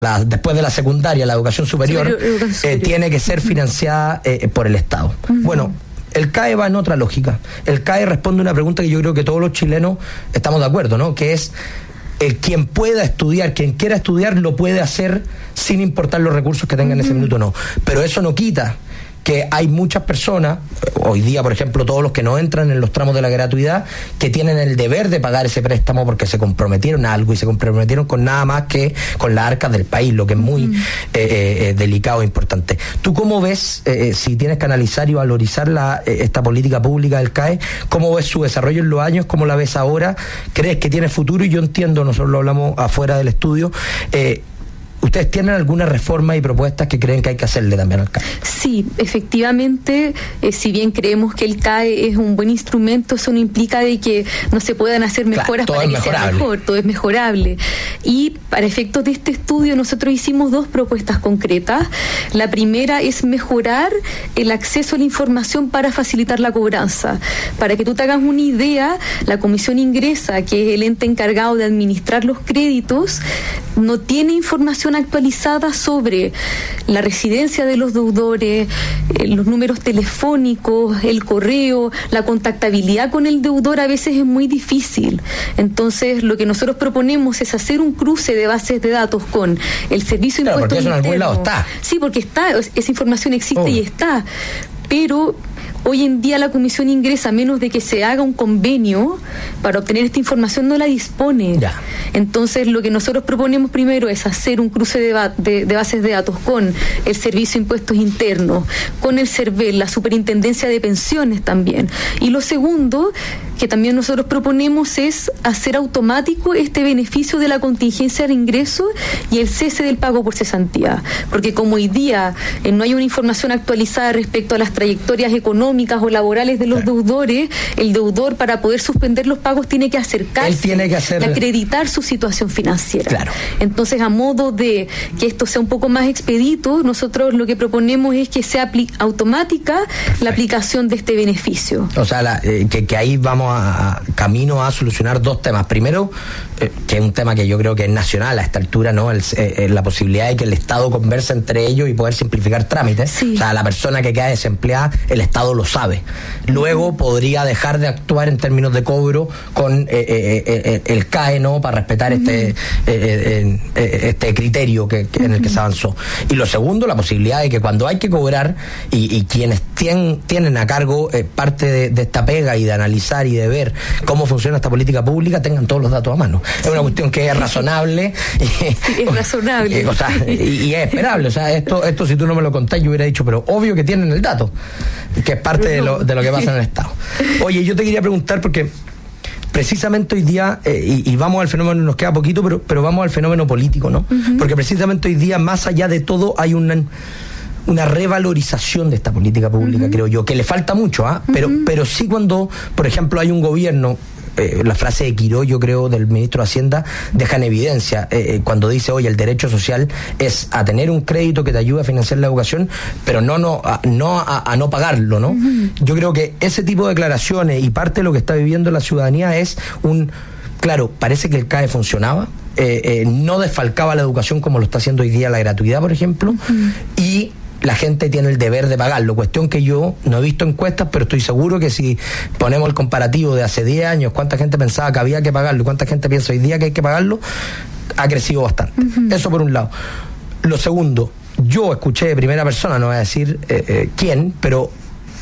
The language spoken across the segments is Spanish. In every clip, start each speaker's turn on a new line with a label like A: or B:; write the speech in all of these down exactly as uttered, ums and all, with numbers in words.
A: La, después de la secundaria, la educación superior, superior, eh, superior. tiene que ser financiada eh, por el Estado. Uh-huh. Bueno, el C A E va en otra lógica. El C A E responde a una pregunta que yo creo que todos los chilenos estamos de acuerdo, ¿no? Que es, eh, quien pueda estudiar, quien quiera estudiar, lo puede hacer sin importar los recursos que tenga uh-huh. en ese minuto, no. Pero eso no quita que hay muchas personas, hoy día por ejemplo todos los que no entran en los tramos de la gratuidad, que tienen el deber de pagar ese préstamo porque se comprometieron a algo y se comprometieron con nada más que con las arcas del país, lo que es muy mm. eh, eh, delicado e importante. ¿Tú cómo ves, eh, si tienes que analizar y valorizar la, eh, esta política pública del C A E, cómo ves su desarrollo en los años, cómo la ves ahora? ¿Crees que tiene futuro? Y yo entiendo, nosotros lo hablamos afuera del estudio, eh, ¿ustedes tienen alguna reforma y propuestas que creen que hay que hacerle también al C A E?
B: Sí, efectivamente, eh, si bien creemos que el C A E es un buen instrumento, eso no implica de que no se puedan hacer mejoras claro, para que sea mejor, todo es mejorable. Y para efectos de este estudio nosotros hicimos dos propuestas concretas. La primera es mejorar el acceso a la información para facilitar la cobranza. Para que tú te hagas una idea, la Comisión Ingresa, que es el ente encargado de administrar los créditos, no tiene información actualizada sobre la residencia de los deudores, eh, los números telefónicos, el correo, la contactabilidad con el deudor a veces es muy difícil. Entonces, lo que nosotros proponemos es hacer un cruce de bases de datos con el Servicio de
A: claro,
B: Impuestos
A: Internos. Porque eso en algún lado está.
B: Sí, porque está, esa información existe oh. y está. Pero hoy en día la Comisión Ingresa, a menos de que se haga un convenio para obtener esta información, no la dispone. Ya. Entonces, lo que nosotros proponemos primero es hacer un cruce de, ba- de, de bases de datos con el Servicio de Impuestos Internos, con el CERVEL, la Superintendencia de Pensiones también. Y lo segundo que también nosotros proponemos es hacer automático este beneficio de la contingencia de ingresos y el cese del pago por cesantía. Porque como hoy día eh, no hay una información actualizada respecto a las trayectorias económicas o laborales de los claro. deudores, el deudor para poder suspender los pagos tiene que acercarse
A: Él tiene que hacer...
B: y acreditar su situación financiera.
A: Claro.
B: Entonces, a modo de que esto sea un poco más expedito, nosotros lo que proponemos es que sea apli- automática Perfecto. la aplicación de este beneficio.
A: O sea, la, eh, que, que ahí vamos a, a camino a solucionar dos temas. Primero, eh, que es un tema que yo creo que es nacional a esta altura, ¿no? El, eh, la posibilidad de que el Estado converse entre ellos y poder simplificar trámites. Sí. O sea, la persona que queda desempleada, el Estado lo sabe. Luego uh-huh. podría dejar de actuar en términos de cobro con eh, eh, eh, el C A E, ¿no? Para respetar uh-huh. este eh, eh, eh, este criterio que, que uh-huh. en el que se avanzó. Y lo segundo, la posibilidad de que cuando hay que cobrar y, y quienes tienen, tienen a cargo eh, parte de, de esta pega y de analizar y de ver cómo funciona esta política pública, tengan todos los datos a mano. Sí. Es una cuestión que es razonable.
B: Sí, es razonable.
A: Y, o sea, y, y es esperable. O sea, esto, esto si tú no me lo contás, yo hubiera dicho, pero obvio que tienen el dato, que es parte de lo, de lo que pasa en el Estado. Oye, yo te quería preguntar, porque precisamente hoy día, eh, y, y vamos al fenómeno, nos queda poquito, pero, pero vamos al fenómeno político, ¿no? Uh-huh. Porque precisamente hoy día, más allá de todo, hay una... una revalorización de esta política pública, uh-huh. creo yo, que le falta mucho, ¿ah? ¿eh? Pero, uh-huh. pero sí cuando, por ejemplo, hay un gobierno, eh, la frase de Quiró, yo creo, del ministro de Hacienda, deja en evidencia, eh, cuando dice, oye, el derecho social es a tener un crédito que te ayude a financiar la educación, pero no, no, a, no a, a no pagarlo, ¿no? Uh-huh. Yo creo que ese tipo de declaraciones y parte de lo que está viviendo la ciudadanía es un... Claro, parece que el C A E funcionaba, eh, eh, no desfalcaba la educación como lo está haciendo hoy día la gratuidad, por ejemplo, uh-huh. y la gente tiene el deber de pagarlo. Cuestión que yo no he visto encuestas, pero estoy seguro que si ponemos el comparativo de hace diez años, cuánta gente pensaba que había que pagarlo y cuánta gente piensa hoy día que hay que pagarlo, ha crecido bastante. Uh-huh. Eso por un lado. Lo segundo, yo escuché de primera persona, no voy a decir eh, eh, quién, pero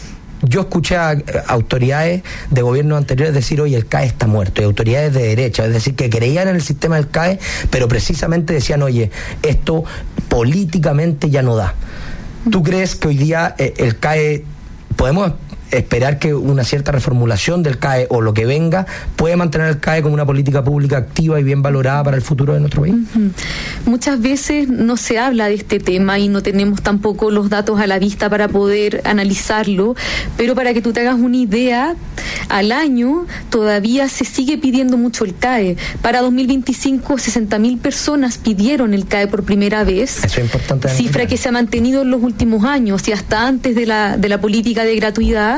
A: yo escuché a, a autoridades de gobiernos anteriores decir, oye, el C A E está muerto, y autoridades de derecha, es decir, que creían en el sistema del C A E, pero precisamente decían, oye, esto políticamente ya no da. ¿Tú crees que hoy día eh, el C A E, podemos esperar que una cierta reformulación del C A E o lo que venga puede mantener el C A E como una política pública activa y bien valorada para el futuro de nuestro país?
B: Uh-huh. Muchas veces no se habla de este tema y no tenemos tampoco los datos a la vista para poder analizarlo, pero para que tú te hagas una idea, al año todavía se sigue pidiendo mucho el C A E. Para dos mil veinticinco, sesenta mil personas pidieron el C A E por primera vez.
A: Eso es importante.
B: Cifra que se ha mantenido en los últimos años y hasta antes de la, de la política de gratuidad.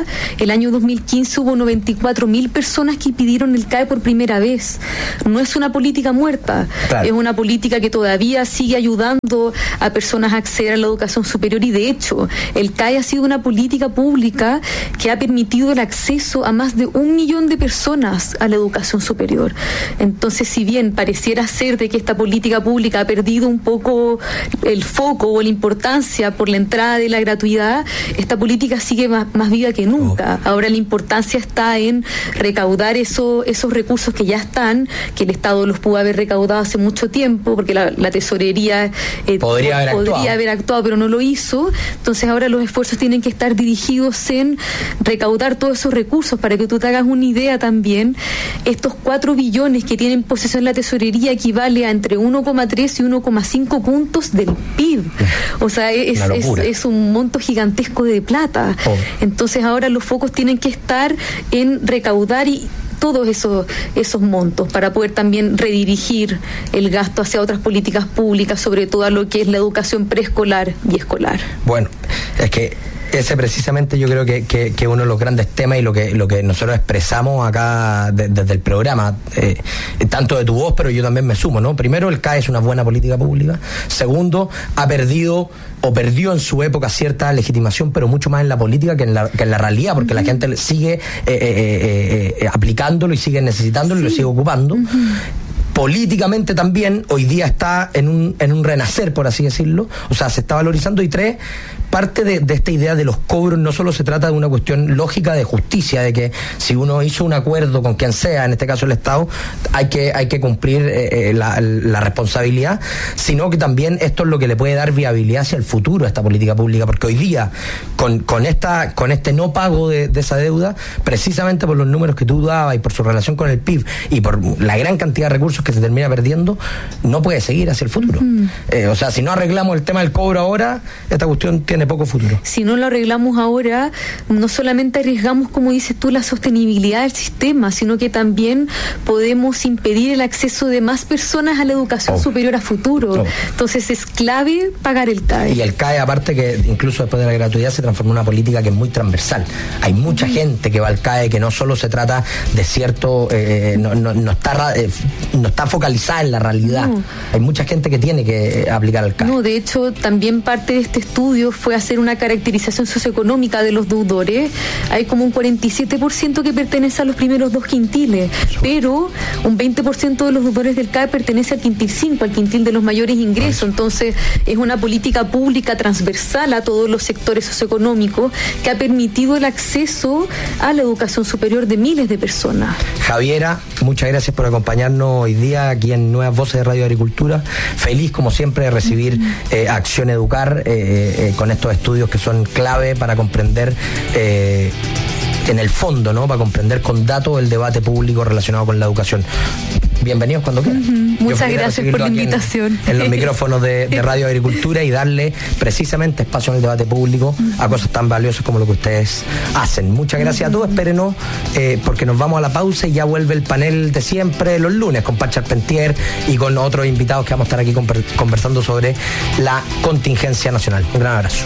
B: pública, el año dos mil quince hubo noventa y cuatro mil personas que pidieron el C A E por primera vez. No es una política muerta, claro. Es una política que todavía sigue ayudando a personas a acceder a la educación superior, y de hecho el C A E ha sido una política pública que ha permitido el acceso a más de un millón de personas a la educación superior. Entonces, si bien pareciera ser de que esta política pública ha perdido un poco el foco o la importancia por la entrada de la gratuidad, esta política sigue más, más viva que nunca. Ahora la importancia está en recaudar eso, esos recursos que ya están, que el Estado los pudo haber recaudado hace mucho tiempo, porque la, la tesorería eh,
A: podría, haber,
B: podría
A: actuado.
B: haber actuado, pero no lo hizo. Entonces ahora los esfuerzos tienen que estar dirigidos en recaudar todos esos recursos. Para que tú te hagas una idea también, estos cuatro billones que tiene en posesión la tesorería equivale a entre uno coma tres y uno coma cinco puntos del P I B. O sea, es, es, es un monto gigantesco de plata. Oh. Entonces ahora los focos tienen que estar en recaudar y todos esos, esos montos para poder también redirigir el gasto hacia otras políticas públicas, sobre todo a lo que es la educación preescolar y escolar.
A: Bueno, es que ese precisamente yo creo que, que, que uno de los grandes temas y lo que lo que nosotros expresamos acá de, desde el programa, eh, tanto de tu voz, pero yo también me sumo, ¿no? Primero, el C A E es una buena política pública. Segundo, ha perdido o perdió en su época cierta legitimación, pero mucho más en la política que en la, que en la realidad, porque uh-huh. la gente sigue eh, eh, eh, eh, aplicándolo y sigue necesitándolo sí. y lo sigue ocupando. Uh-huh. Políticamente también hoy día está en un en un renacer, por así decirlo, o sea, se está valorizando. Y tres, parte de, de esta idea de los cobros no solo se trata de una cuestión lógica de justicia, de que si uno hizo un acuerdo con quien sea, en este caso el Estado, hay que hay que cumplir eh, la, la responsabilidad, sino que también esto es lo que le puede dar viabilidad hacia el futuro a esta política pública, porque hoy día con con esta con este no pago de, de esa deuda, precisamente por los números que tú dabas y por su relación con el P I B y por la gran cantidad de recursos que se termina perdiendo, no puede seguir hacia el futuro. Uh-huh. Eh, o sea, si no arreglamos el tema del cobro ahora, esta cuestión tiene poco futuro.
B: Si no lo arreglamos ahora, no solamente arriesgamos, como dices tú, la sostenibilidad del sistema, sino que también podemos impedir el acceso de más personas a la educación oh. superior a futuro. Oh. Entonces es clave pagar el C A E.
A: Y el C A E, aparte que incluso después de la gratuidad, se transformó en una política que es muy transversal. Hay mucha uh-huh. gente que va al C A E, que no solo se trata de cierto, eh, no, no, no está eh, no está focalizada en la realidad. No. Hay mucha gente que tiene que aplicar el C A E.
B: No, de hecho, también parte de este estudio fue hacer una caracterización socioeconómica de los deudores. Hay como un cuarenta y siete por ciento que pertenece a los primeros dos quintiles, pero un veinte por ciento de los deudores del C A E pertenece al quintil cinco, al quintil de los mayores ingresos. Entonces, es una política pública transversal a todos los sectores socioeconómicos que ha permitido el acceso a la educación superior de miles de personas.
A: Javiera, muchas gracias por acompañarnos hoy día aquí en Nuevas Voces de Radio Agricultura. Feliz, como siempre, de recibir eh, Acción Educar eh, eh, con estos estudios que son clave para comprender eh, en el fondo, ¿no? Para comprender con datos el debate público relacionado con la educación. Bienvenidos cuando quieran.
B: Uh-huh. Muchas gracias por la invitación.
A: En, en los micrófonos de, de Radio Agricultura, y darle precisamente espacio en el debate público uh-huh. a cosas tan valiosas como lo que ustedes hacen. Muchas gracias uh-huh. a todos. Espérenos eh, porque nos vamos a la pausa y ya vuelve el panel de siempre los lunes con Paz Charpentier y con otros invitados que vamos a estar aquí conversando sobre la contingencia nacional. Un gran abrazo.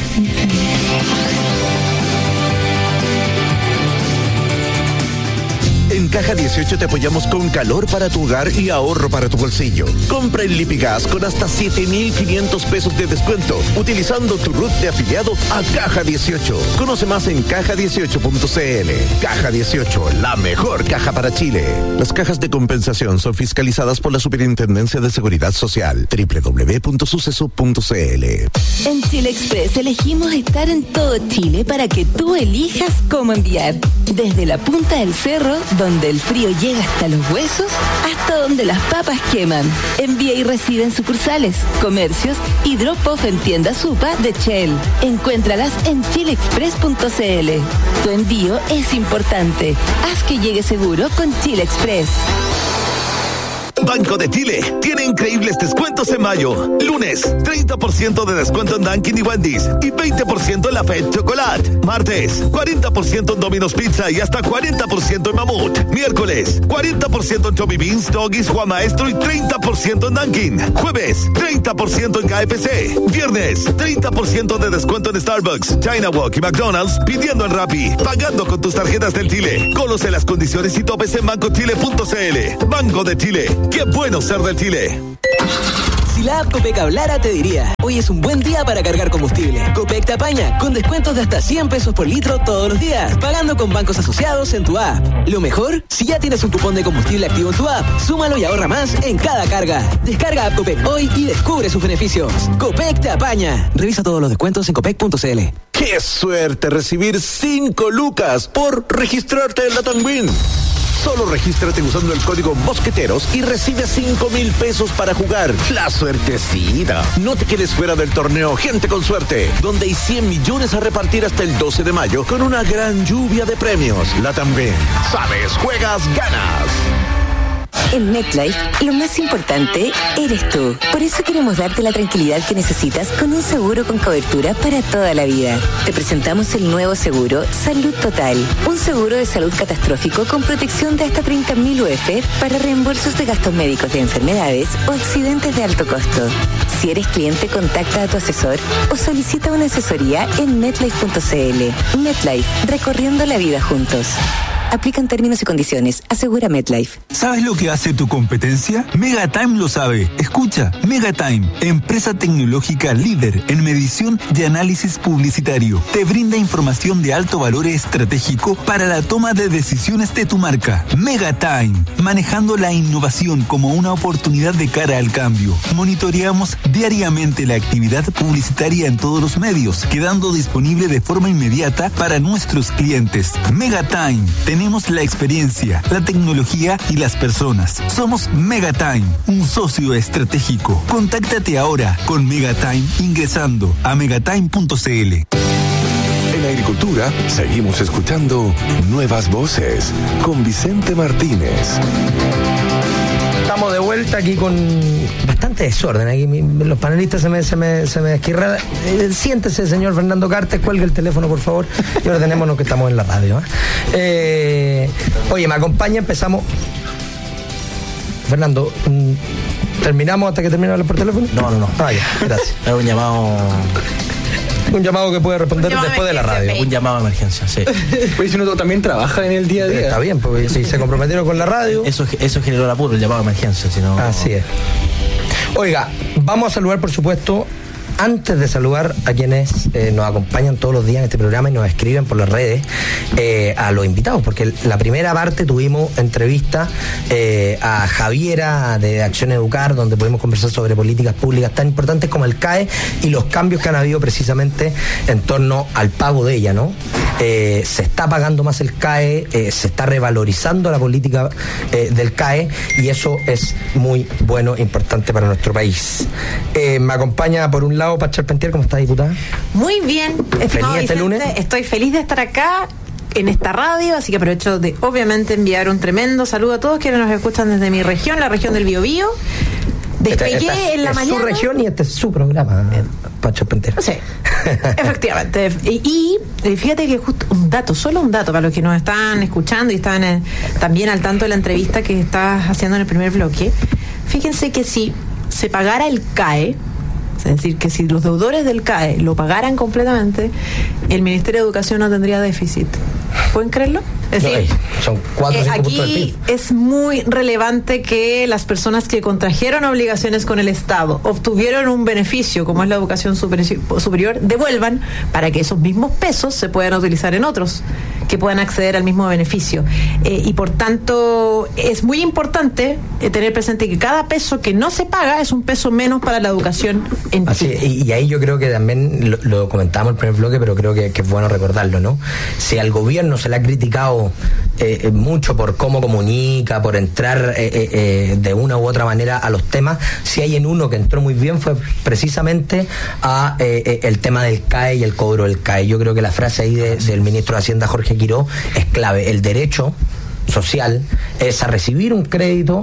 A: Uh-huh.
C: En Caja dieciocho te apoyamos con calor para tu hogar y ahorro para tu bolsillo. Compra en Lipigas con hasta siete mil quinientos pesos de descuento utilizando tu R U T de afiliado a Caja dieciocho. Conoce más en caja dieciocho punto c l. Caja dieciocho, la mejor caja para Chile. Las cajas de compensación son fiscalizadas por la Superintendencia de Seguridad Social. doble u doble u doble u punto suceso punto c l.
D: En Chile Express elegimos estar en todo Chile para que tú elijas cómo enviar. Desde la punta del cerro, donde el frío llega hasta los huesos, hasta donde las papas queman. Envía y recibe en sucursales, comercios y drop-off en tiendas Supa de Shell. Encuéntralas en chile express punto c l. Tu envío es importante. Haz que llegue seguro con Chile Express.
C: Banco de Chile tiene increíbles descuentos en mayo. Lunes, treinta por ciento de descuento en Dunkin' y Wendy's y veinte por ciento en la Fed Chocolate. Martes, cuarenta por ciento en Domino's Pizza y hasta cuarenta por ciento en Mamut. Miércoles, cuarenta por ciento en Chubby Beans, Doggies, Juan Maestro y treinta por ciento en Dunkin'. Jueves, treinta por ciento en K F C. Viernes, treinta por ciento de descuento en Starbucks, China Walk y McDonald's, pidiendo en Rappi, pagando con tus tarjetas del Chile. Conoce las condiciones y topes en banco chile punto c l. Banco de Chile. ¡Qué bueno ser del Chile!
E: Si la app Copec hablara, te diría: hoy es un buen día para cargar combustible. Copec te apaña con descuentos de hasta cien pesos por litro todos los días, pagando con bancos asociados en tu app. Lo mejor, si ya tienes un cupón de combustible activo en tu app, súmalo y ahorra más en cada carga. Descarga app Copec hoy y descubre sus beneficios. Copec te apaña. Revisa todos los descuentos en copec punto c l.
C: ¡Qué suerte recibir cinco lucas por registrarte en la Tanwin! Solo regístrate usando el código Mosqueteros y recibe cinco mil pesos para jugar. ¡La suertecita! No te quedes fuera del torneo Gente con Suerte, donde hay cien millones a repartir hasta el doce de mayo con una gran lluvia de premios. La Tanwin. Sabes, juegas, ganas.
D: En MetLife, lo más importante eres tú. Por eso queremos darte la tranquilidad que necesitas con un seguro con cobertura para toda la vida. Te presentamos el nuevo seguro Salud Total. Un seguro de salud catastrófico con protección de hasta treinta mil U F para reembolsos de gastos médicos de enfermedades o accidentes de alto costo. Si eres cliente, contacta a tu asesor o solicita una asesoría en metlife punto c l. MetLife, recorriendo la vida juntos. Aplican términos y condiciones. Asegura MetLife.
F: ¿Sabes lo que hace tu competencia? Megatime lo sabe. Escucha, Megatime, empresa tecnológica líder en medición y análisis publicitario. Te brinda información de alto valor estratégico para la toma de decisiones de tu marca. Megatime, manejando la innovación como una oportunidad de cara al cambio. Monitoreamos diariamente la actividad publicitaria en todos los medios, quedando disponible de forma inmediata para nuestros clientes. Megatime, tenemos la experiencia, la tecnología y las personas. Somos Megatime, un socio estratégico. Contáctate ahora con Megatime ingresando a megatime punto c l.
C: En Agricultura seguimos escuchando Nuevas Voces con Vicente Martínez.
A: Estamos de vuelta aquí con bastante desorden. Aquí mi, los panelistas se me, se me, se me desquirra. Eh, siéntese, señor Fernando Cartes, cuelgue el teléfono, por favor. Y ordenémonos que estamos en la radio. ¿eh? Eh, oye, me acompaña, empezamos. Fernando, ¿terminamos hasta que termine de hablar por teléfono?
G: No, no, no.
A: Ah, ya, gracias.
G: Es un llamado...
A: Un llamado que puede responder después de, de la radio.
G: Un llamado de emergencia, sí.
H: Pues si uno también trabaja en el día a día.
A: Está bien, porque si se comprometieron con la radio.
G: Eso, eso generó el apuro, el llamado de emergencia. Sino...
A: Así es. Oiga, vamos a saludar, por supuesto, antes de saludar a quienes eh, nos acompañan todos los días en este programa y nos escriben por las redes, eh, a los invitados, porque la primera parte tuvimos entrevista eh, a Javiera de Acción Educar, donde pudimos conversar sobre políticas públicas tan importantes como el C A E y los cambios que han habido precisamente en torno al pago de ella, ¿no? Eh, se está pagando más el C A E, eh, se está revalorizando la política eh, del C A E y eso es muy bueno, importante para nuestro país. Eh, me acompaña por un lado Paz Charpentier. ¿Cómo está, diputada?
I: Muy bien, estimado
A: ¿Feliz este
I: Vicente,
A: lunes?
I: Estoy feliz de estar acá en esta radio, así que aprovecho de obviamente enviar un tremendo saludo a todos quienes nos escuchan desde mi región, la región del Biobío. Despegué
A: esta, esta
I: en la
A: es
I: mañana.
A: Su región y este es su programa, Paz Charpentier.
I: Sí, efectivamente. Y, y fíjate que justo un dato, solo un dato para los que nos están escuchando y están eh, también al tanto de la entrevista que estás haciendo en el primer bloque. Fíjense que si se pagara el C A E, es decir, que si los deudores del C A E lo pagaran completamente, el Ministerio de Educación no tendría déficit. ¿Pueden creerlo? Es decir,
A: no, son cuatro,
I: eh,
A: cinco puntos del P I
I: aquí
A: B.
I: es muy relevante que las personas que contrajeron obligaciones con el Estado, obtuvieron un beneficio, como es la educación superior, superior devuelvan para que esos mismos pesos se puedan utilizar en otros, que puedan acceder al mismo beneficio. Eh, y por tanto, es muy importante eh, tener presente que cada peso que no se paga es un peso menos para la educación en
A: Así,
I: Chile.
A: y, y ahí yo creo que también lo, lo comentábamos en el primer bloque, pero creo que, que es bueno recordarlo, ¿no? Si al gobierno se le ha criticado eh, mucho por cómo comunica, por entrar eh, eh, de una u otra manera a los temas, si hay en uno que entró muy bien fue precisamente a eh, eh, el tema del C A E y el cobro del C A E. Yo creo que la frase ahí de, del ministro de Hacienda, Jorge Quiró, es clave. El derecho social es a recibir un crédito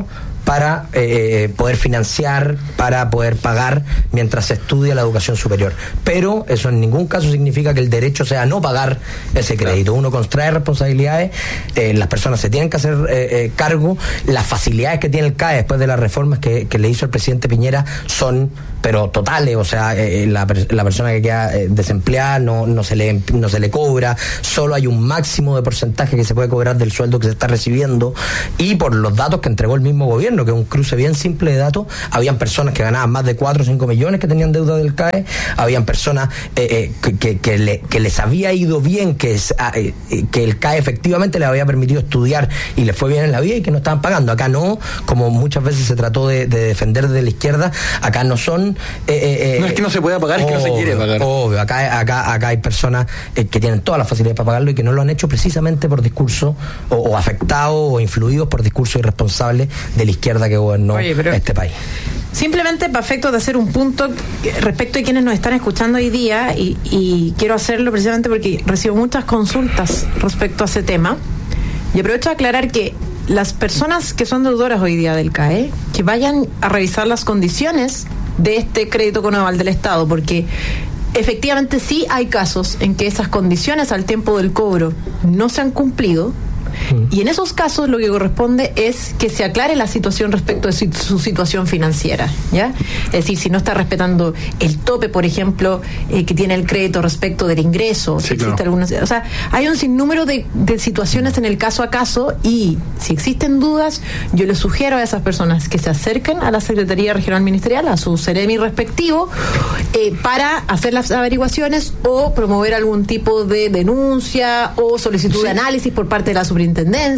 A: para eh, poder financiar, para poder pagar mientras se estudia la educación superior. Pero eso en ningún caso significa que el derecho sea no pagar ese crédito. Uno contrae responsabilidades, eh, las personas se tienen que hacer eh, eh, cargo, las facilidades que tiene el C A E después de las reformas que, que le hizo el presidente Piñera son pero totales, o sea, eh, la, la persona que queda eh, desempleada no, no, se le, no se le cobra, solo hay un máximo de porcentaje que se puede cobrar del sueldo que se está recibiendo, y por los datos que entregó el mismo gobierno, que es un cruce bien simple de datos, habían personas que ganaban más de cuatro o cinco millones que tenían deuda del C A E, habían personas eh, eh, que, que, que, le, que les había ido bien, que, es, eh, que el C A E efectivamente les había permitido estudiar y les fue bien en la vida y que no estaban pagando. Acá no, como muchas veces se trató de, de defender de la izquierda, acá no son Eh, eh,
H: no es que no se pueda pagar, obvio, es que no se quiere pagar.
A: Obvio, acá, acá, acá hay personas eh, que tienen todas las facilidades para pagarlo y que no lo han hecho precisamente por discurso o, o afectados o influidos por discursos irresponsables de la izquierda que gobernó Oye, este país.
I: Simplemente para efectos de hacer un punto respecto a quienes nos están escuchando hoy día, y, y quiero hacerlo precisamente porque recibo muchas consultas respecto a ese tema, y aprovecho a aclarar que las personas que son deudoras hoy día del C A E, que vayan a revisar las condiciones de este crédito con aval del Estado, porque efectivamente sí hay casos en que esas condiciones al tiempo del cobro no se han cumplido, y en esos casos lo que corresponde es que se aclare la situación respecto de su situación financiera, ¿ya? Es decir, si no está respetando el tope, por ejemplo, eh, que tiene el crédito respecto del ingreso, sí, si existe claro. alguna, o sea, hay un sinnúmero de, de situaciones en el caso a caso, y si existen dudas, yo les sugiero a esas personas que se acerquen a la Secretaría Regional Ministerial, a su Ceremi respectivo, eh, para hacer las averiguaciones o promover algún tipo de denuncia o solicitud sí. de análisis por parte de la superintendencia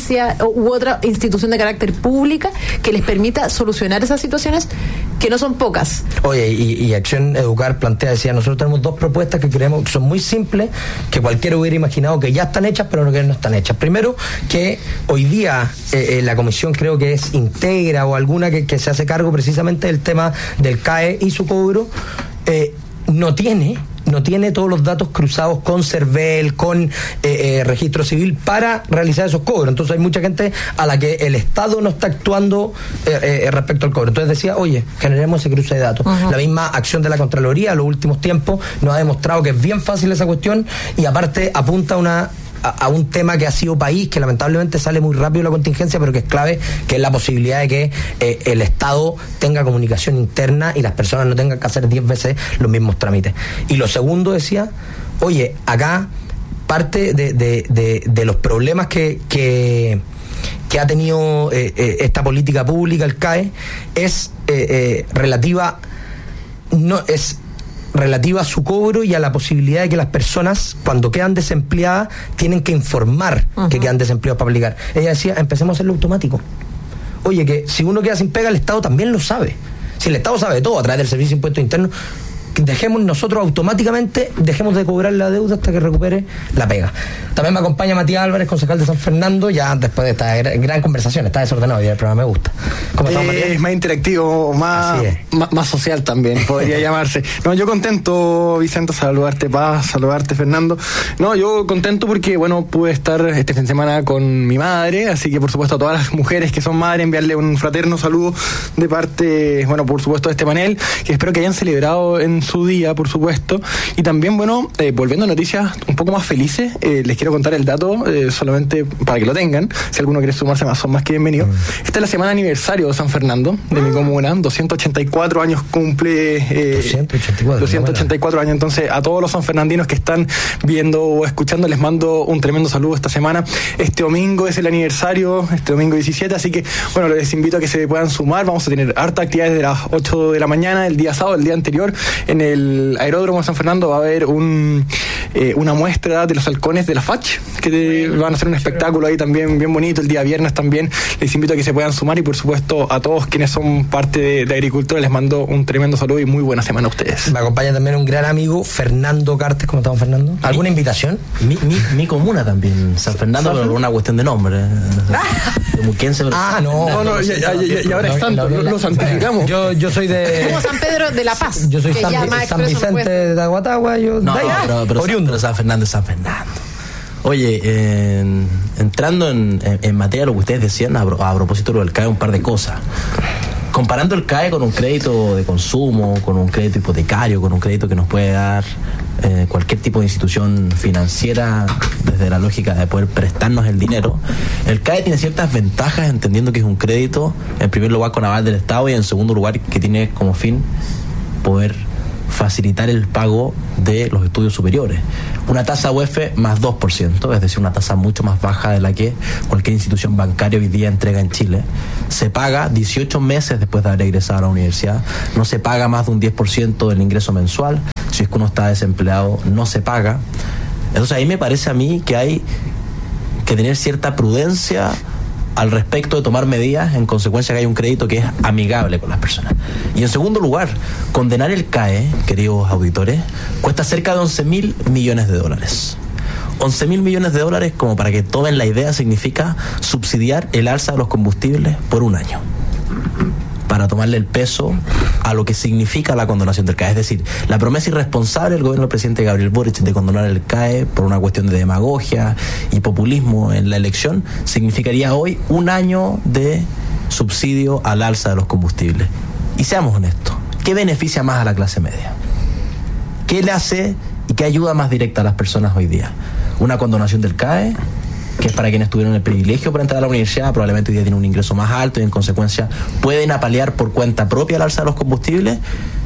I: u otra institución de carácter pública que les permita solucionar esas situaciones, que no son pocas.
A: Oye, y, y Acción Educar plantea, decía, nosotros tenemos dos propuestas que creemos que son muy simples, que cualquiera hubiera imaginado que ya están hechas, pero que no están hechas. Primero, que hoy día eh, eh, la comisión creo que es Integra o alguna que, que se hace cargo precisamente del tema del C A E y su cobro, eh, no tiene no tiene todos los datos cruzados con CERVEL, con eh, eh, registro civil para realizar esos cobros. Entonces hay mucha gente a la que el Estado no está actuando eh, eh, respecto al cobro. Entonces decía, oye, generemos ese cruce de datos. Uh-huh. La misma acción de la Contraloría en los últimos tiempos nos ha demostrado que es bien fácil esa cuestión, y aparte apunta a una a un tema que ha sido país, que lamentablemente sale muy rápido la contingencia, pero que es clave, que es la posibilidad de que eh, el Estado tenga comunicación interna y las personas no tengan que hacer diez veces los mismos trámites. Y lo segundo decía, oye, acá parte de, de, de, de los problemas que, que, que ha tenido eh, eh, esta política pública, el C A E, es eh, eh, relativa, no es relativa a su cobro y a la posibilidad de que las personas, cuando quedan desempleadas, tienen que informar uh-huh. que quedan desempleados para aplicar. Ella decía, empecemos a hacerlo automático. Oye, que si uno queda sin pega, el Estado también lo sabe. Si el Estado sabe todo a través del Servicio de Impuestos Internos, dejemos nosotros automáticamente, dejemos de cobrar la deuda hasta que recupere la pega. También me acompaña Matías Álvarez, concejal de San Fernando, ya después de esta gran, gran conversación. Está desordenado y el programa me gusta.
H: ¿Cómo estamos, Matías? Es más interactivo, más, más, más social también, podría llamarse. No, yo contento, Vicente, saludarte, Paz, saludarte, Fernando. No, yo contento porque, bueno, pude estar este fin de semana con mi madre, así que, por supuesto, a todas las mujeres que son madres, enviarle un fraterno saludo de parte, bueno, por supuesto, de este panel, que espero que hayan celebrado en su día, por supuesto. Y también, bueno, eh, volviendo a noticias un poco más felices, eh, les quiero contar el dato, eh, solamente para que lo tengan, si alguno quiere sumarse más, son más que bienvenidos. Esta es la semana aniversario de San Fernando, de mi comuna, doscientos ochenta y cuatro años cumple, eh, doscientos ochenta y cuatro, doscientos ochenta y cuatro años, entonces a todos los sanfernandinos que están viendo o escuchando, les mando un tremendo saludo esta semana. Este domingo es el aniversario, este domingo diecisiete, así que, bueno, les invito a que se puedan sumar. Vamos a tener harta actividades de las ocho de la mañana, el día sábado, el día anterior, en el aeródromo de San Fernando va a haber un eh, una muestra de los halcones de la F A C, que te, van a hacer un espectáculo ahí también bien bonito el día viernes también. Les invito a que se puedan sumar, y por supuesto a todos quienes son parte de, de agricultura les mando un tremendo saludo y muy buena semana a ustedes.
A: Me acompaña también un gran amigo, Fernando Cartes. ¿Cómo estamos, Fernando? ¿Alguna mi, invitación?
G: Mi, mi, mi comuna también, San Fernando, ¿San pero por una cuestión de nombre. De Muquense, pero
A: ah, no.
H: No, no, ya, ya, ya, y ahora es santo, lo, lo santificamos.
A: Yo, yo soy de...
I: Como San Pedro de la Paz.
A: Yo soy San, San Vicente de Aguatagua, yo
G: no,
A: de allá,
G: pero, pero,
A: oriundo.
G: Pero San Fernando es San Fernando. Oye, en, entrando en, en, en materia de lo que ustedes decían, a, a propósito del C A E, un par de cosas. Comparando el C A E con un crédito de consumo, con un crédito hipotecario, con un crédito que nos puede dar eh, cualquier tipo de institución financiera, desde la lógica de poder prestarnos el dinero, el C A E tiene ciertas ventajas, entendiendo que es un crédito, en primer lugar con aval del Estado, y en segundo lugar que tiene como fin poder facilitar el pago de los estudios superiores. Una tasa U E F más dos por ciento, es decir, una tasa mucho más baja de la que cualquier institución bancaria hoy día entrega en Chile. Se paga dieciocho meses después de haber egresado a la universidad. No se paga más de un diez por ciento del ingreso mensual. Si es que uno está desempleado, no se paga. Entonces ahí me parece a mí que hay que tener cierta prudencia al respecto de tomar medidas en consecuencia que hay un crédito que es amigable con las personas. Y en segundo lugar, condenar el C A E, queridos auditores, cuesta cerca de once mil millones de dólares. once mil millones de dólares, como para que tomen la idea, significa subsidiar el alza de los combustibles por un año, para tomarle el peso a lo que significa la condonación del C A E. Es decir, la promesa irresponsable del gobierno del presidente Gabriel Boric de condonar el C A E por una cuestión de demagogia y populismo en la elección, significaría hoy un año de subsidio al alza de los combustibles. Y seamos honestos, ¿qué beneficia más a la clase media? ¿Qué le hace y qué ayuda más directa a las personas hoy día? ¿Una condonación del C A E? Que es para quienes tuvieron el privilegio para entrar a la universidad, probablemente hoy día tienen un ingreso más alto y en consecuencia pueden apalear por cuenta propia el alza de los combustibles,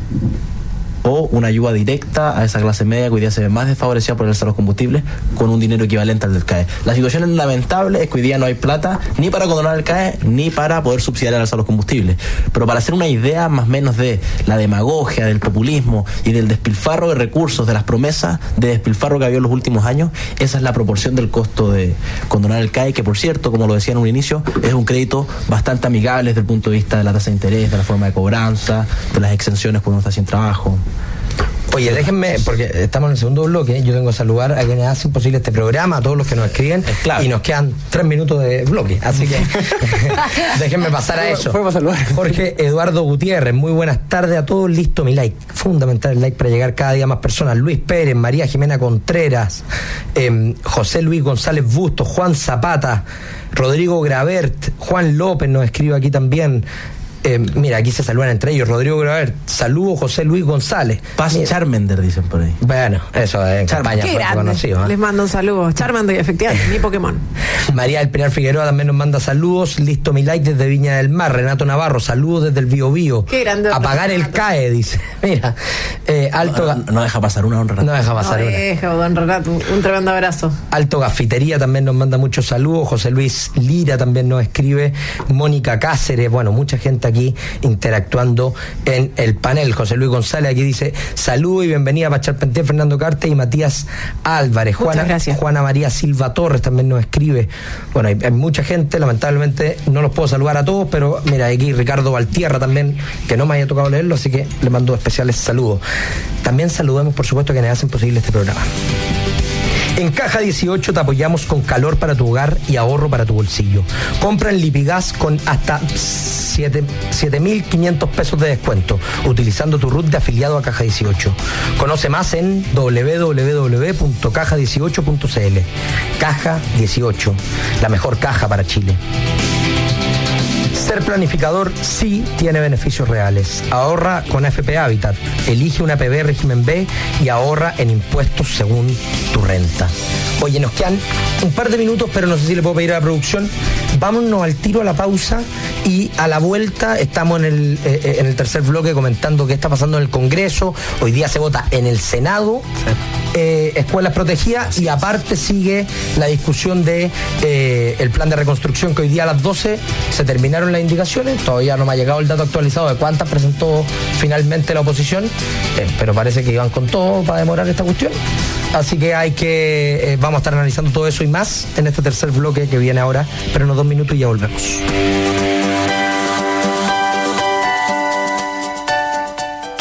G: o una ayuda directa a esa clase media que hoy día se ve más desfavorecida por el alza de los combustibles con un dinero equivalente al del C A E. La situación lamentable es que hoy día no hay plata ni para condonar el C A E ni para poder subsidiar el alza de los combustibles. Pero para hacer una idea más o menos de la demagogia, del populismo y del despilfarro de recursos, de las promesas de despilfarro que había en los últimos años, esa es la proporción del costo de condonar el C A E, que por cierto, como lo decía en un inicio, es un crédito bastante amigable desde el punto de vista de la tasa de interés, de la forma de cobranza, de las exenciones cuando uno está sin trabajo.
A: Oye, déjenme, porque estamos en el segundo bloque, yo tengo que saludar a quienes hacen posible este programa, a todos los que nos escriben, claro. Y nos quedan tres minutos de bloque, así que déjenme pasar a eso. Jorge Eduardo Gutiérrez, muy buenas tardes a todos, listo mi like, fundamental el like para llegar cada día a más personas. Luis Pérez, María Jimena Contreras, eh, José Luis González Bustos, Juan Zapata, Rodrigo Gravert, Juan López nos escribe aquí también. Eh, mira, aquí se saludan entre ellos. Rodrigo Graver, saludos José Luis González.
G: Paz Charmander, dicen por ahí.
A: Bueno, eso es en campaña fue conocido, ¿eh?
I: Les mando un saludo. Charmander, efectivamente, mi Pokémon.
A: María del Pilar Figueroa también nos manda saludos. Listo mi like desde Viña del Mar. Renato Navarro, saludos desde el Bío Bío.
I: Qué grande.
A: Apagar el C A E, dice. Mira, eh, Alto.
G: No, no, no deja pasar una, don Renato.
A: No deja pasar
I: no
A: una.
I: Deja, don Renato. Un tremendo abrazo.
A: Alto Gafitería también nos manda muchos saludos. José Luis Lira también nos escribe. Mónica Cáceres, bueno, mucha gente aquí interactuando en el panel. José Luis González aquí dice saludo y bienvenida para Charpentier, Fernando Carte y Matías Álvarez. Juana, Juana María Silva Torres también nos escribe. Bueno, hay, hay mucha gente, lamentablemente no los puedo saludar a todos, pero mira, aquí Ricardo Valtierra también, que no me haya tocado leerlo, así que le mando especiales saludos. También saludemos, por supuesto, a quienes hacen posible este programa. En Caja dieciocho te apoyamos con calor para tu hogar y ahorro para tu bolsillo. Compra en Lipigas con hasta siete mil quinientos pesos de descuento, utilizando tu R U T de afiliado a Caja dieciocho. Conoce más en doble u doble u doble u punto caja dieciocho punto c l. Caja dieciocho, la mejor caja para Chile. Ser planificador sí tiene beneficios reales. Ahorra con A F P Habitat. Elige una A P B régimen B y ahorra en impuestos según tu renta. Oye, nos quedan un par de minutos, pero no sé si le puedo pedir a la producción. Vámonos al tiro a la pausa y a la vuelta estamos en el, eh, en el tercer bloque comentando qué está pasando en el Congreso. Hoy día se vota en el Senado, eh, escuelas protegidas, y aparte sigue la discusión de eh, el plan de reconstrucción, que hoy día a las doce se terminaron las indicaciones. Todavía no me ha llegado el dato actualizado de cuántas presentó finalmente la oposición, eh, pero parece que iban con todo para demorar esta cuestión. Así que hay que, eh, vamos a estar analizando todo eso y más en este tercer bloque que viene ahora, pero en unos dos minutos y ya volvemos.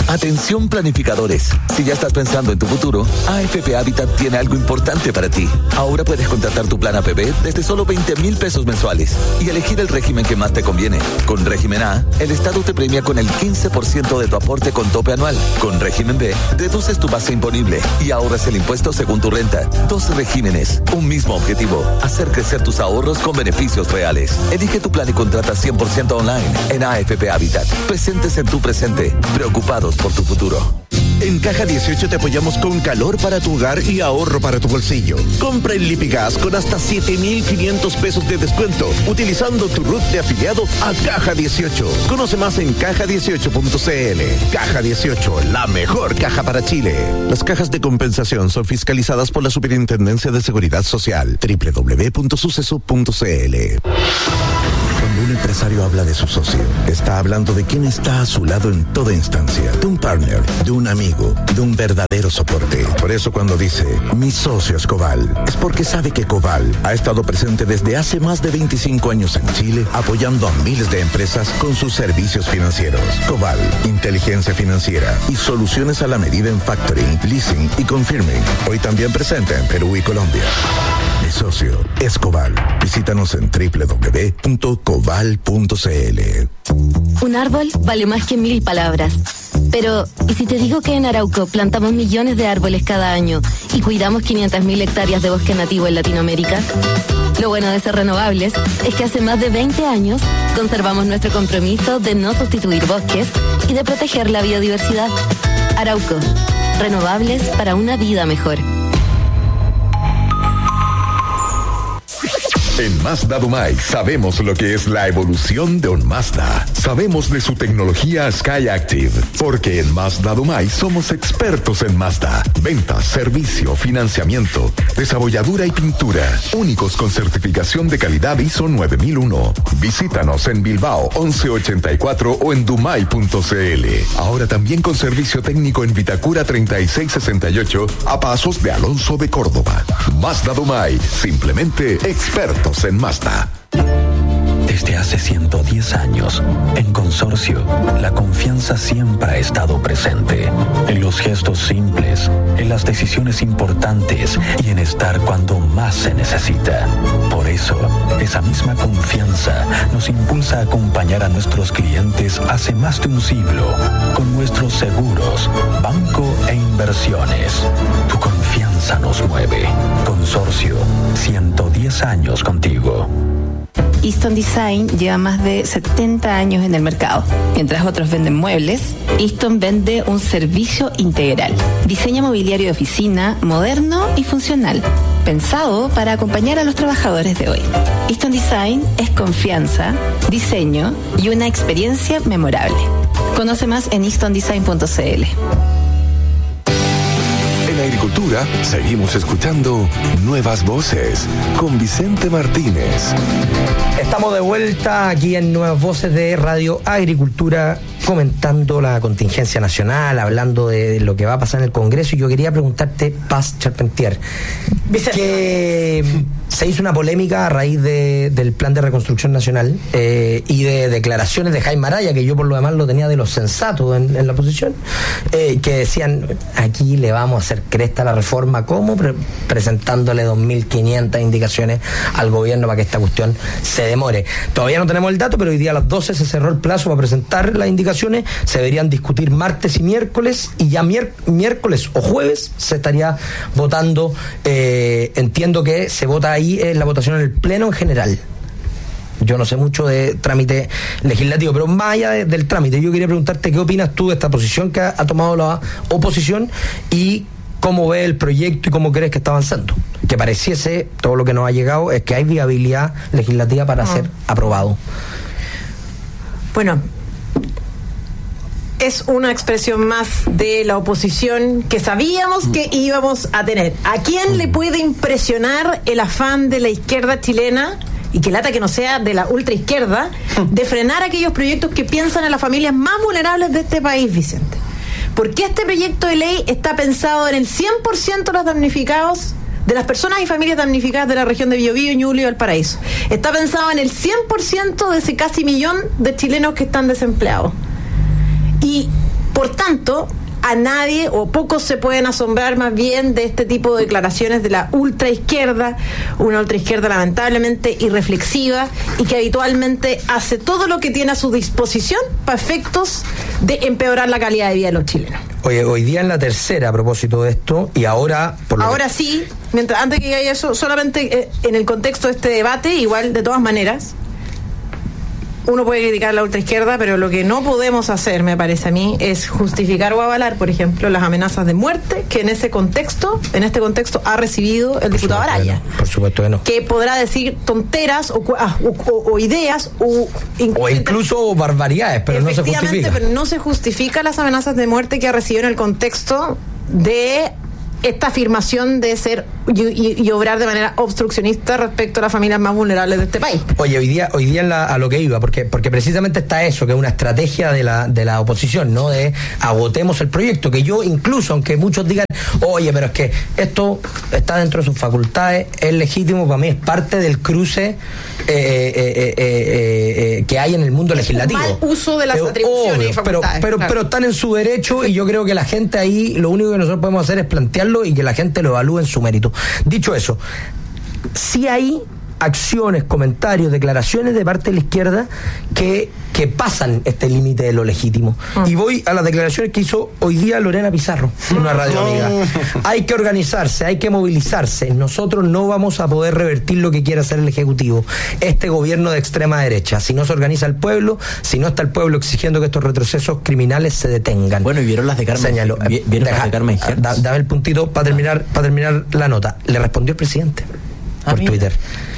C: Atención planificadores. Si ya estás pensando en tu futuro, A F P Habitat tiene algo importante para ti. Ahora puedes contratar tu plan A P B desde solo veinte mil pesos mensuales y elegir el régimen que más te conviene. Con régimen A, el Estado te premia con el quince por ciento de tu aporte con tope anual. Con régimen B, reduces tu base imponible y ahorras el impuesto según tu renta. Dos regímenes, un mismo objetivo: hacer crecer tus ahorros con beneficios reales. Elige tu plan y contrata cien por ciento online en A F P Habitat. Presentes en tu presente, preocupados por tu futuro. En Caja dieciocho te apoyamos con calor para tu hogar y ahorro para tu bolsillo. Compra en Lipigas con hasta siete mil quinientos pesos de descuento utilizando tu R U T de afiliado a Caja dieciocho. Conoce más en caja dieciocho punto c l. Caja dieciocho, la mejor caja para Chile. Las cajas de compensación son fiscalizadas por la Superintendencia de Seguridad Social. doble u doble u doble u punto suceso punto c l. Cuando un empresario habla de su socio, está hablando de quien está a su lado en toda instancia, de un partner, de un amigo, de un verdadero soporte. Por eso cuando dice, mi socio es Coval, es porque sabe que Coval ha estado presente desde hace más de veinticinco años en Chile, apoyando a miles de empresas con sus servicios financieros. Coval, inteligencia financiera y soluciones a la medida en factoring, leasing y confirming. Hoy también presente en Perú y Colombia. Mi socio es Coval. Visítanos en doble u doble u doble u punto coval punto c l.
J: Un árbol vale más que mil palabras. Pero, ¿y si te digo que en Arauco plantamos millones de árboles cada año y cuidamos quinientas mil hectáreas de bosque nativo en Latinoamérica? Lo bueno de ser renovables es que hace más de veinte años conservamos nuestro compromiso de no sustituir bosques y de proteger la biodiversidad. Arauco, renovables para una vida mejor.
K: En Mazda Dumay sabemos lo que es la evolución de un Mazda. Sabemos de su tecnología Skyactiv, porque en Mazda Dumay somos expertos en Mazda. Ventas, servicio, financiamiento, desabolladura y pintura. Únicos con certificación de calidad I S O nueve mil uno. Visítanos en Bilbao once ochenta y cuatro o en dumay punto c l. Ahora también con servicio técnico en Vitacura treinta y seis sesenta y ocho a pasos de Alonso de Córdoba. Mazda Dumay, simplemente expertos en Mazda.
L: Desde hace ciento diez años, en Consorcio, la confianza siempre ha estado presente. En los gestos simples, en las decisiones importantes y en estar cuando más se necesita. Por eso, esa misma confianza nos impulsa a acompañar a nuestros clientes hace más de un siglo con nuestros seguros, banco e inversiones. Tu confianza nos mueve. Consorcio, ciento diez años contigo.
M: Easton Design lleva más de setenta años en el mercado. Mientras otros venden muebles, Easton vende un servicio integral. Diseño mobiliario de oficina, moderno y funcional, pensado para acompañar a los trabajadores de hoy. Easton Design es confianza, diseño y una experiencia memorable. Conoce más en easton design punto c l.
K: En Agricultura seguimos escuchando Nuevas Voces con Vicente Martínez.
A: Estamos de vuelta aquí en Nuevas Voces de Radio Agricultura, comentando la contingencia nacional, hablando de lo que va a pasar en el Congreso. Y yo quería preguntarte, Paz Charpentier, que se hizo una polémica a raíz de, del Plan de Reconstrucción Nacional eh, y de declaraciones de Jaime Araya, que yo por lo demás lo tenía de los sensatos en, en la oposición, eh, que decían, aquí le vamos a hacer cresta a la reforma, ¿cómo? Pre- presentándole dos mil quinientas indicaciones al gobierno para que esta cuestión se demore. Todavía no tenemos el dato, pero hoy día a las doce se cerró el plazo para presentar las indicaciones. Se deberían discutir martes y miércoles, y ya mier- miércoles o jueves se estaría votando. Eh, entiendo que se vota ahí en la votación en el Pleno en general. Yo no sé mucho de trámite legislativo, pero más allá de, del trámite, yo quería preguntarte qué opinas tú de esta posición que ha, ha tomado la oposición y cómo ves el proyecto y cómo crees que está avanzando. Que pareciese, todo lo que nos ha llegado, es que hay viabilidad legislativa para ah. ser aprobado.
I: Bueno, es una expresión más de la oposición que sabíamos que íbamos a tener. ¿A quién le puede impresionar el afán de la izquierda chilena, y que lata que no sea de la ultraizquierda, de frenar aquellos proyectos que piensan en las familias más vulnerables de este país, Vicente? Porque este proyecto de ley está pensado en el cien por ciento de los damnificados, de las personas y familias damnificadas de la región de Biobío, Ñuble y Valparaíso. Está pensado en el cien por ciento de ese casi millón de chilenos que están desempleados. Y Por tanto, a nadie o pocos se pueden asombrar más bien de este tipo de declaraciones de la ultraizquierda, una ultraizquierda lamentablemente irreflexiva y que habitualmente hace todo lo que tiene a su disposición para efectos de empeorar la calidad de vida de los chilenos.
A: Oye, hoy día en la tercera a propósito de esto, y ahora...
I: Por lo ahora que... sí, mientras antes que diga eso, solamente eh, en el contexto de este debate, igual de todas maneras, uno puede criticar la ultraizquierda, pero lo que no podemos hacer, me parece a mí, es justificar o avalar, por ejemplo, las amenazas de muerte que en ese contexto, en este contexto, ha recibido el diputado Araya.
A: No, por supuesto que no.
I: Que podrá decir tonteras o, o, o, o ideas o,
A: o incluso barbaridades, pero no se justifica.
I: Pero no se justifica las amenazas de muerte que ha recibido en el contexto de esta afirmación de ser y, y, y obrar de manera obstruccionista respecto a las familias más vulnerables de este país.
A: Oye, hoy día, hoy día la, a lo que iba, porque, porque precisamente está eso, que es una estrategia de la, de la oposición, ¿no? De agotemos el proyecto, que yo incluso, aunque muchos digan, oye, pero es que esto está dentro de sus facultades, es legítimo, para mí es parte del cruce eh, eh, eh, eh, eh, que hay en el mundo legislativo.
I: Mal uso de las pero, atribuciones obvio, y facultades.
A: Pero, pero, claro. pero están en su derecho y yo creo que la gente ahí, lo único que nosotros podemos hacer es plantear y que la gente lo evalúe en su mérito. Dicho eso, sí hay acciones, comentarios, declaraciones de parte de la izquierda que, que pasan este límite de lo legítimo. Ah. Y voy a las declaraciones que hizo hoy día Lorena Pizarro en una radio amiga. Hay que organizarse, hay que movilizarse. Nosotros no vamos a poder revertir lo que quiera hacer el Ejecutivo, este gobierno de extrema derecha. Si no se organiza el pueblo, si no está el pueblo exigiendo que estos retrocesos criminales se detengan.
G: Bueno, y vieron las de Carmen.
A: Señaló,
G: ¿Vieron
A: deja,
G: las de Carmen Hertz?
A: Da, dame el puntito para terminar, para terminar la nota. Le respondió el presidente por Twitter.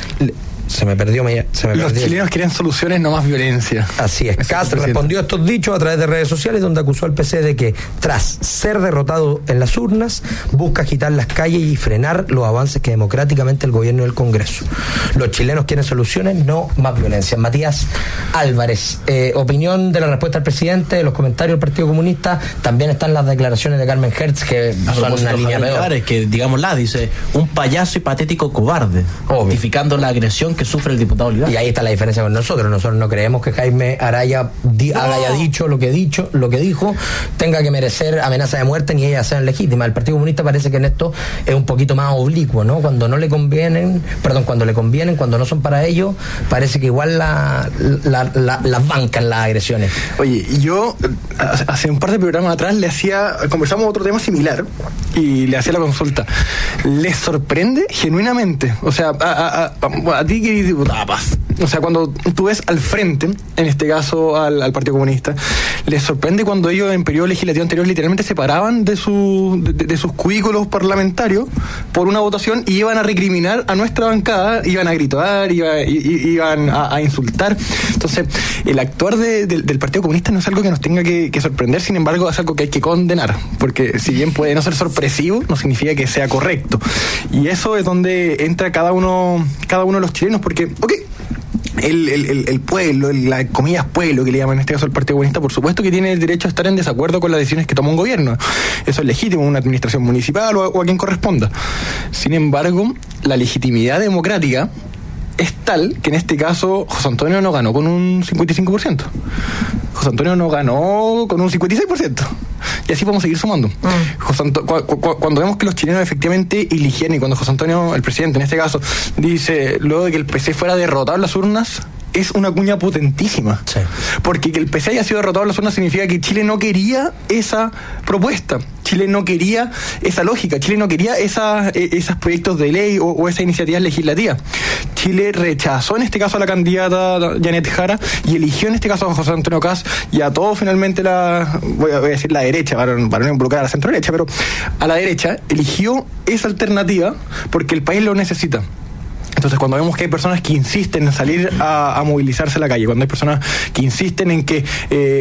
A: Se me perdió, me, se me
H: Los
A: perdió.
H: chilenos quieren soluciones, no más violencia.
A: Así es. Kast respondió a estos dichos a través de redes sociales, donde acusó al P C de que, tras ser derrotado en las urnas, busca agitar las calles y frenar los avances que democráticamente el gobierno y el Congreso. Los chilenos quieren soluciones, no más violencia. Matías Álvarez, eh, opinión de la respuesta del presidente, de los comentarios del Partido Comunista, también están las declaraciones de Carmen Hertz, que
G: a
A: son una línea peor.
G: Es que, digámosla, dice, un payaso y patético cobarde, justificando la agresión que sufre el diputado Olivar.
A: Y ahí está la diferencia con nosotros. Nosotros no creemos que Jaime Araya di, no. haya dicho lo que dicho, lo que dijo, tenga que merecer amenaza de muerte ni ellas sean legítimas. El Partido Comunista parece que en esto es un poquito más oblicuo, ¿no? Cuando no le convienen, perdón, cuando le convienen, cuando no son para ellos, parece que igual la, la, la, las bancan las agresiones.
H: Oye, yo hace un par de programas atrás le hacía, conversamos otro tema similar y le hacía la consulta. ¿Les sorprende genuinamente? O sea, a, a, a, a ti que diputada Paz, o sea, cuando tú ves al frente, en este caso al, al Partido Comunista, ¿les sorprende cuando ellos en periodo legislativo anterior literalmente se paraban de, su, de, de sus cubículos parlamentarios por una votación y iban a recriminar a nuestra bancada, iban a gritar, iba, iban a, a insultar? Entonces, el actuar de, de, del Partido Comunista no es algo que nos tenga que, que sorprender, sin embargo es algo que hay que condenar, porque si bien puede no ser sorpresivo, no significa que sea correcto. Y eso es donde entra cada uno, cada uno de los chilenos, porque, ok, El, el, el pueblo, el, la comillas pueblo que le llaman en este caso al Partido Comunista, por supuesto que tiene el derecho a estar en desacuerdo con las decisiones que toma un gobierno. Eso es legítimo, una administración municipal o a, o a quien corresponda. Sin embargo, la legitimidad democrática es tal que en este caso José Antonio no ganó con un cincuenta y cinco por ciento. José Antonio no ganó con un cincuenta y seis por ciento. Y así podemos seguir sumando. Mm. José Anto- cu- cu- cuando vemos que los chilenos efectivamente eligieron, y cuando José Antonio, el presidente en este caso, dice, luego de que el P C fuera derrotado en las urnas, es una cuña potentísima. Sí. Porque que el P C haya sido derrotado en las urnas significa que Chile no quería esa propuesta. Chile no quería esa lógica. Chile no quería esa, esos proyectos de ley o, o esas iniciativas legislativas. Chile rechazó en este caso a la candidata Janet Jara y eligió en este caso a José Antonio Kast y a todo finalmente la, voy a decir la derecha, para, para no involucrar a la centro derecha, pero a la derecha eligió esa alternativa porque el país lo necesita. Entonces, cuando vemos que hay personas que insisten en salir a, a movilizarse a la calle, cuando hay personas que insisten en que eh,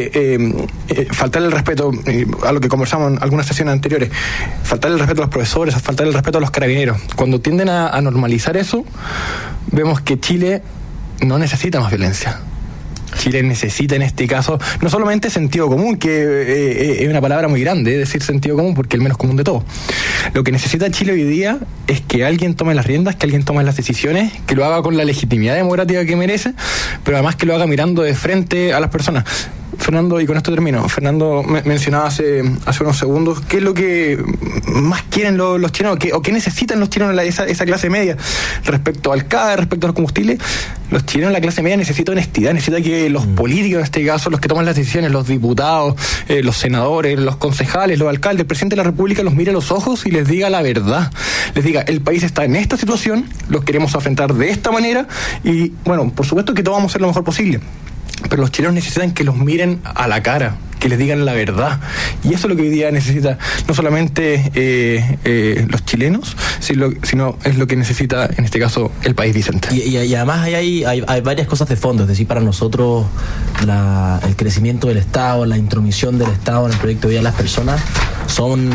H: eh, eh, faltar el respeto, eh, a lo que conversamos en algunas sesiones anteriores, faltar el respeto a los profesores, faltar el respeto a los carabineros, cuando tienden a, a normalizar eso, vemos que Chile no necesita más violencia. Chile necesita en este caso no solamente sentido común, que eh, es una palabra muy grande, es decir sentido común porque es el menos común de todo. Lo que necesita Chile hoy día es que alguien tome las riendas, que alguien tome las decisiones, que lo haga con la legitimidad democrática que merece, pero además que lo haga mirando de frente a las personas. Fernando, y con esto termino, Fernando me, mencionaba hace, hace unos segundos, ¿qué es lo que más quieren los, los chilenos, qué, o qué necesitan los chilenos, esa, esa clase media, respecto al C A E, respecto a los combustibles? Los chilenos, la clase media, necesita honestidad, necesita que los mm. políticos, en este caso, los que toman las decisiones, los diputados, eh, los senadores, los concejales, los alcaldes, el presidente de la República los mire a los ojos y les diga la verdad. Les diga, el país está en esta situación, los queremos enfrentar de esta manera y, bueno, por supuesto que todos vamos a hacer lo mejor posible, pero los chilenos necesitan que los miren a la cara, que les digan la verdad. Y eso es lo que hoy día necesita no solamente eh, eh, los chilenos, sino, sino es lo que necesita, en este caso, el país, Vicente.
G: Y, y, y además hay, hay, hay, hay varias cosas de fondo. Es decir, para nosotros la, el crecimiento del Estado, la intromisión del Estado en el proyecto de vida de las personas son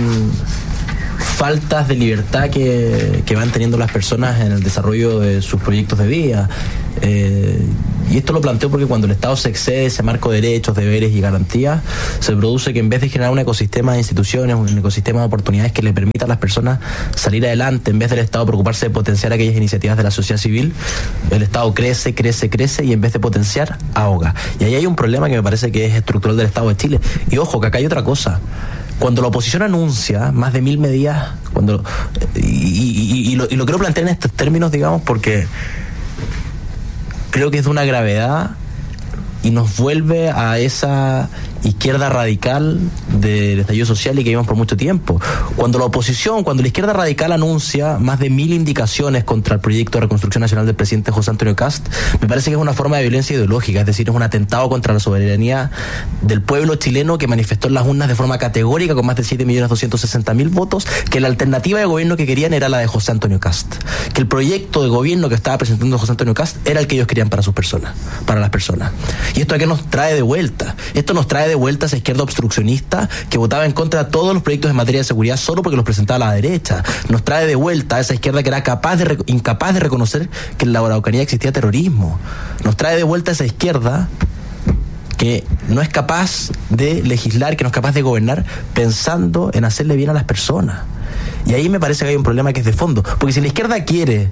G: faltas de libertad que, que van teniendo las personas en el desarrollo de sus proyectos de vida. Eh, y esto lo planteo porque cuando el Estado se excede ese marco de derechos, deberes y garantías, se produce que en vez de generar un ecosistema de instituciones, un ecosistema de oportunidades que le permita a las personas salir adelante, en vez del Estado preocuparse de potenciar aquellas iniciativas de la sociedad civil, el Estado crece, crece, crece y en vez de potenciar, ahoga. Y ahí hay un problema que me parece que es estructural del Estado de Chile. Y ojo, que acá hay otra cosa. Cuando la oposición anuncia más de mil medidas, cuando y, y, y, lo, y lo quiero plantear en estos términos, digamos, porque creo que es de una gravedad y nos vuelve a esa izquierda radical del estallido social y que vimos por mucho tiempo. Cuando la oposición, cuando la izquierda radical anuncia más de mil indicaciones contra el proyecto de reconstrucción nacional del presidente José Antonio Kast, me parece que es una forma de violencia ideológica, es decir, es un atentado contra la soberanía del pueblo chileno que manifestó en las urnas de forma categórica con más de siete millones doscientos sesenta mil votos que la alternativa de gobierno que querían era la de José Antonio Kast, que el proyecto de gobierno que estaba presentando José Antonio Kast era el que ellos querían para sus personas, para las personas. Y esto aquí nos trae de vuelta, esto nos trae de vuelta a esa izquierda obstruccionista que votaba en contra de todos los proyectos en materia de seguridad solo porque los presentaba la derecha. Nos trae de vuelta a esa izquierda que era capaz de incapaz de reconocer que en la Araucanía existía terrorismo. Nos trae de vuelta a esa izquierda que no es capaz de legislar, que no es capaz de gobernar pensando en hacerle bien a las personas. Y ahí me parece que hay un problema que es de fondo, porque si la izquierda quiere,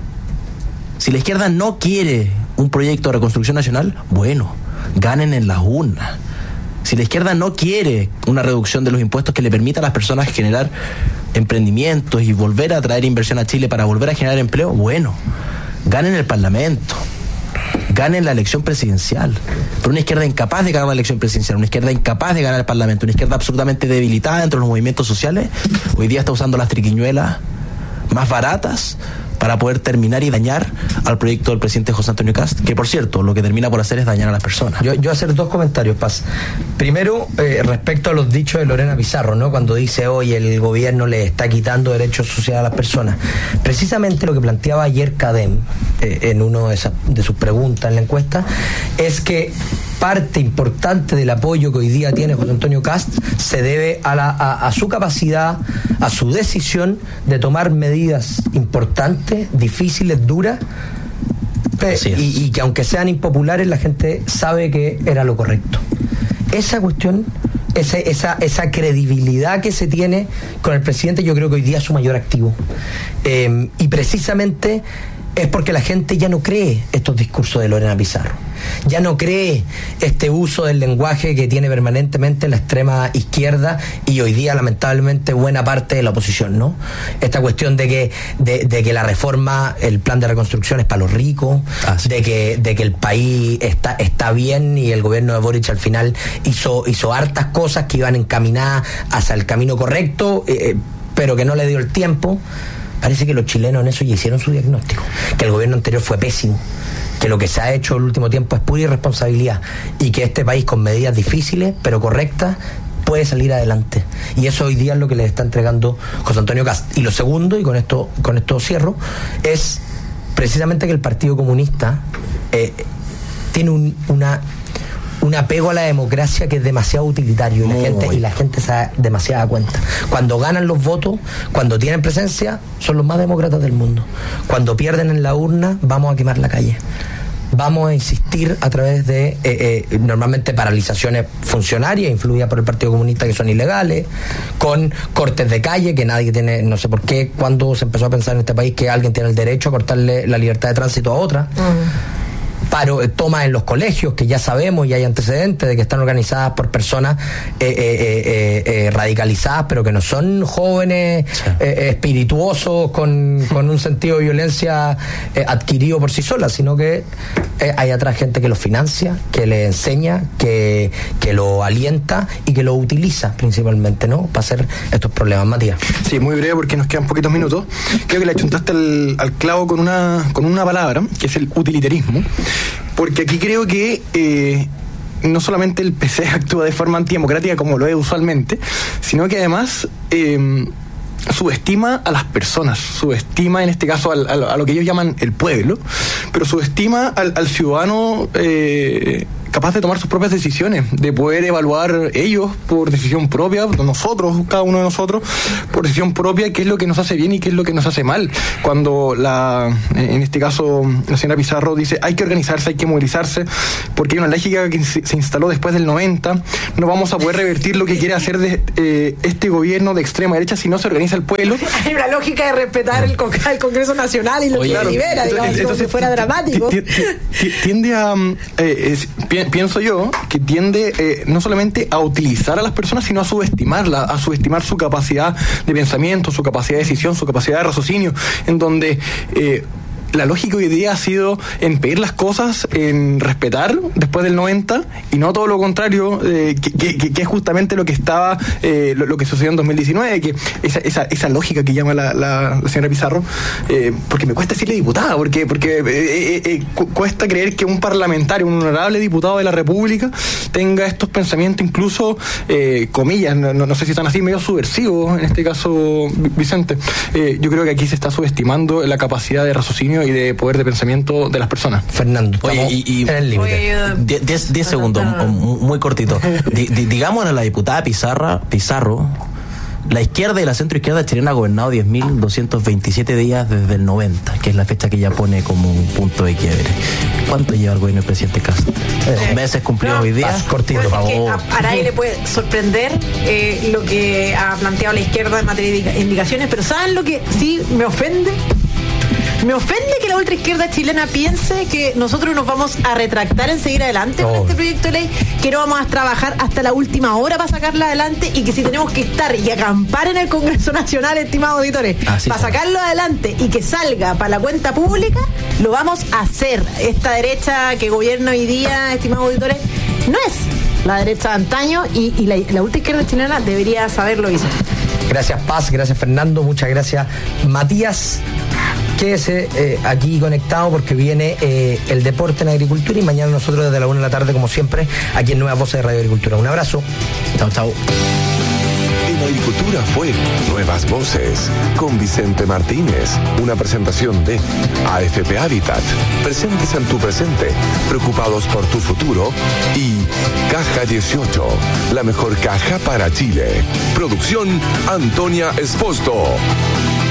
G: si la izquierda no quiere un proyecto de reconstrucción nacional, bueno, ganen en las urnas. Si la izquierda no quiere una reducción de los impuestos que le permita a las personas generar emprendimientos y volver a traer inversión a Chile para volver a generar empleo, bueno, ganen el Parlamento, ganen la elección presidencial. Pero una izquierda incapaz de ganar una elección presidencial, una izquierda incapaz de ganar el Parlamento, una izquierda absolutamente debilitada entre los movimientos sociales, hoy día está usando las triquiñuelas más baratas para poder terminar y dañar al proyecto del presidente José Antonio Kast, que por cierto, lo que termina por hacer es dañar a las personas.
A: Yo, yo hacer dos comentarios, Paz. Primero, eh, respecto a los dichos de Lorena Pizarro, ¿no? Cuando dice hoy el gobierno le está quitando derechos sociales a las personas. Precisamente lo que planteaba ayer Cadem, eh, en una de, esas, de sus preguntas en la encuesta, es que parte importante del apoyo que hoy día tiene José Antonio Kast se debe a, la, a, a su capacidad, a su decisión de tomar medidas importantes, difíciles, duras, y, y que aunque sean impopulares, la gente sabe que era lo correcto. Esa cuestión, ese, esa, esa credibilidad que se tiene con el presidente, yo creo que hoy día es su mayor activo. Eh, y precisamente es porque la gente ya no cree estos discursos de Lorena Pizarro, ya no cree este uso del lenguaje que tiene permanentemente la extrema izquierda y hoy día lamentablemente buena parte de la oposición, ¿no? Esta cuestión de que de, de que la reforma, el plan de reconstrucción es para los ricos, ah, sí. de que de que el país está está bien y el gobierno de Boric al final hizo hizo hartas cosas que iban encaminadas hacia el camino correcto, eh, pero que no le dio el tiempo. Parece que los chilenos en eso ya hicieron su diagnóstico, que el gobierno anterior fue pésimo, que lo que se ha hecho el último tiempo es pura irresponsabilidad y que este país con medidas difíciles pero correctas puede salir adelante. Y eso hoy día es lo que les está entregando José Antonio Kast. Y lo segundo, y con esto, con esto cierro, es precisamente que el Partido Comunista eh, tiene un, una... un apego a la democracia que es demasiado utilitario y la, gente, y la gente se da demasiada cuenta. Cuando ganan los votos, cuando tienen presencia, son los más demócratas del mundo. Cuando pierden en la urna, vamos a quemar la calle. Vamos a insistir a través de eh, eh, normalmente paralizaciones funcionarias influidas por el Partido Comunista que son ilegales, con cortes de calle que nadie tiene, no sé por qué, cuando se empezó a pensar en este país que alguien tiene el derecho a cortarle la libertad de tránsito a otra. Uh-huh. paro, tomas en los colegios, que ya sabemos y hay antecedentes de que están organizadas por personas eh, eh, eh, eh, radicalizadas, pero que no son jóvenes sí. eh, espirituosos con, con un sentido de violencia eh, adquirido por sí solas, sino que eh, hay atrás gente que los financia, que les enseña, que, que lo alienta y que lo utiliza principalmente, ¿no? Para hacer estos problemas. Matías.
H: Sí, muy breve porque nos quedan poquitos minutos. Creo que le achuntaste al, al clavo con una, con una palabra, que es el utilitarismo, porque aquí creo que eh, no solamente el P C actúa de forma antidemocrática como lo es usualmente, sino que además eh, subestima a las personas, subestima en este caso al, al, a lo que ellos llaman el pueblo, pero subestima al, al ciudadano eh, capaz de tomar sus propias decisiones, de poder evaluar ellos por decisión propia, nosotros, cada uno de nosotros, por decisión propia, qué es lo que nos hace bien y qué es lo que nos hace mal. Cuando la, en este caso, la señora Pizarro dice, hay que organizarse, hay que movilizarse, porque hay una lógica que se instaló después del noventa, no vamos a poder revertir lo que quiere hacer de, eh, este gobierno de extrema derecha si no se organiza el pueblo.
I: Hay una lógica de respetar el, el Congreso Nacional y lo Oye, que claro, libera, digamos, entonces, como si fuera dramático.
H: Tiende a... Eh, es, pienso yo que tiende eh, no solamente a utilizar a las personas, sino a subestimarla, a subestimar su capacidad de pensamiento, su capacidad de decisión, su capacidad de raciocinio, en donde eh, la lógica hoy día ha sido en pedir las cosas, en respetar después del noventa y no todo lo contrario, eh, que, que, que es justamente lo que estaba, eh, lo, lo que sucedió en dos mil diecinueve, que esa, esa, esa lógica que llama la, la, la señora Pizarro, eh, porque me cuesta decirle diputada, porque, porque eh, eh, cu- cuesta creer que un parlamentario, un honorable diputado de la República tenga estos pensamientos incluso, eh, comillas, no, no sé si están así, medio subversivos, en este caso, Vicente. Eh, yo creo que aquí se está subestimando la capacidad de raciocinio y de poder de pensamiento de las personas.
A: Fernando,
G: oye, y, y
A: en el límite.
G: diez segundos, muy cortito. D- d- digamos a la diputada Pizarra, Pizarro, la izquierda y la centroizquierda chilena ha gobernado diez mil doscientos veintisiete días desde el noventa, que es la fecha que ella pone como un punto de quiebre. ¿Cuánto lleva el gobierno del presidente Castro? Dos meses cumplidos no, hoy día.
A: Cortito, por favor.
I: A, a nadie le puede sorprender eh, lo que ha planteado la izquierda en materia de indicaciones, pero ¿saben lo que sí me ofende? Me ofende que la ultraizquierda chilena piense que nosotros nos vamos a retractar en seguir adelante oh. con este proyecto de ley, que no vamos a trabajar hasta la última hora para sacarla adelante y que si tenemos que estar y acampar en el Congreso Nacional, estimados auditores, Así para sacarlo es. adelante y que salga para la cuenta pública, lo vamos a hacer. Esta derecha que gobierna hoy día, estimados auditores, no es la derecha de antaño y, y la, la ultraizquierda chilena debería saberlo, Vicente.
A: Gracias, Paz, gracias, Fernando, muchas gracias, Matías. Quédese eh, aquí conectado porque viene eh, el deporte en agricultura y mañana nosotros desde la una de la tarde, como siempre, aquí en Nuevas Voces de Radio Agricultura. Un abrazo. Chao, chao.
C: En Agricultura fue Nuevas Voces con Vicente Martínez, una presentación de A F P Habitat, presentes en tu presente, preocupados por tu futuro, y Caja dieciocho, la mejor caja para Chile. Producción Antonia Esposto.